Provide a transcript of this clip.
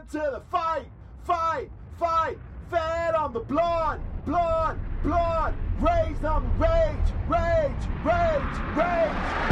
to the fight, fight, fight. Fed on the blood, blood, blood. Raised on the rage, rage, rage, rage.